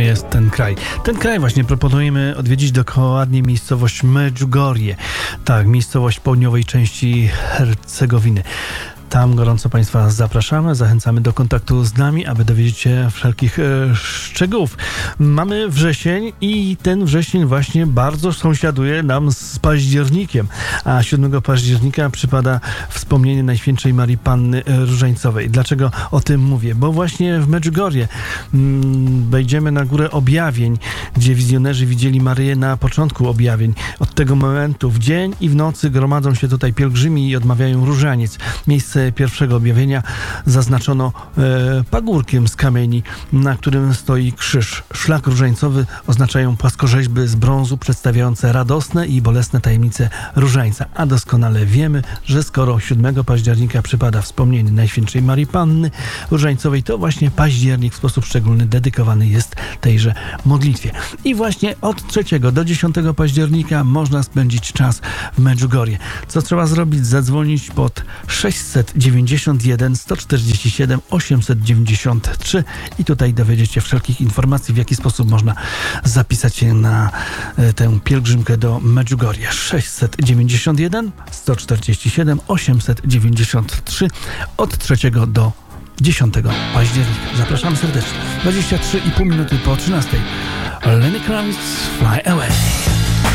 jest ten kraj. Ten kraj właśnie proponujemy odwiedzić, dokładnie miejscowość Medjugorje. Tak, miejscowość w południowej części Hercegowiny. Tam gorąco Państwa zapraszamy, zachęcamy do kontaktu z nami, aby dowiedzieć się wszelkich szczegółów. Mamy wrzesień i ten wrzesień właśnie bardzo sąsiaduje nam z październikiem, a 7 października przypada wspomnienie Najświętszej Marii Panny Różańcowej. Dlaczego o tym mówię? Bo właśnie w Medjugorje wejdziemy na górę Objawień, gdzie wizjonerzy widzieli Maryję na początku objawień. Od tego momentu w dzień i w nocy gromadzą się tutaj pielgrzymi i odmawiają różaniec. Miejsce pierwszego objawienia zaznaczono pagórkiem z kamieni, na którym stoi krzyż. Szlak różańcowy oznaczają płaskorzeźby z brązu przedstawiające radosne i bolesne tajemnice różańca. A doskonale wiemy, że skoro 7 października przypada wspomnienie Najświętszej Marii Panny Różańcowej, to właśnie październik w sposób szczególny dedykowany jest tejże modlitwie. I właśnie od 3 do 10 października można spędzić czas w Medjugorje. Co trzeba zrobić? Zadzwonić pod 691 147 893 i tutaj dowiedziecie wszelkich informacji, w jaki sposób można zapisać się na tę pielgrzymkę do Medjugorje. 691 147 893 od 3 do 10 października. Zapraszam serdecznie. 23,5 minuty po 13. Lenny Kravitz, Fly Away.